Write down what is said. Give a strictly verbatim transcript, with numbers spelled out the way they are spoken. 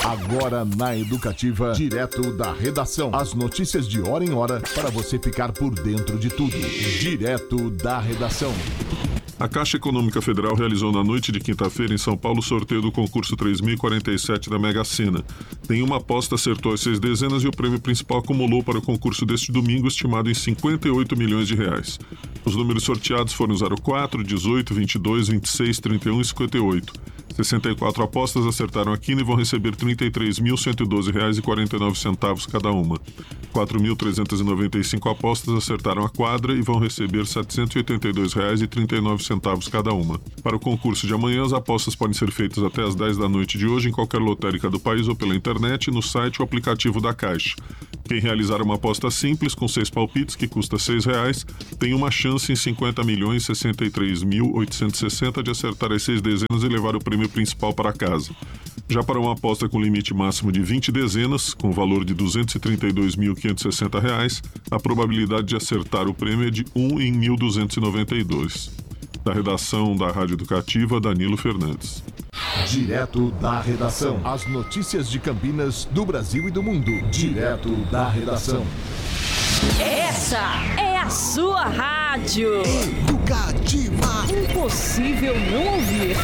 Agora na Educativa, direto da redação. As notícias de hora em hora para você ficar por dentro de tudo. Direto da redação. A Caixa Econômica Federal realizou na noite de quinta-feira em São Paulo o sorteio do concurso três mil e quarenta e sete da Mega Sena. Nenhuma aposta acertou as seis dezenas e o prêmio principal acumulou para o concurso deste domingo estimado em cinquenta e oito milhões de reais. Os números sorteados foram zero quatro, dezoito, vinte e dois, vinte e seis, trinta e um e cinquenta e oito. sessenta e quatro apostas acertaram a quina e vão receber trinta e três mil cento e doze reais e quarenta e nove centavos cada uma. quatro mil trezentas e noventa e cinco apostas acertaram a quadra e vão receber setecentos e oitenta e dois reais e trinta e nove centavos cada uma. Para o concurso de amanhã, as apostas podem ser feitas até às dez da noite de hoje em qualquer lotérica do país ou pela internet, no site ou aplicativo da Caixa. Quem realizar uma aposta simples com seis palpites, que custa seis reais, tem uma chance em cinquenta milhões sessenta e três mil oitocentos e sessenta de acertar as seis dezenas e levar o prêmio principal para casa. Já para uma aposta com limite máximo de vinte dezenas, com valor de duzentos e trinta e dois mil quinhentos e sessenta reais, a probabilidade de acertar o prêmio é de um em mil duzentos e noventa e dois. Da redação da Rádio Educativa, Danilo Fernandes. Direto da redação. As notícias de Campinas, do Brasil e do mundo. Direto da redação. Essa é a sua rádio Educativa. Impossível não ouvir.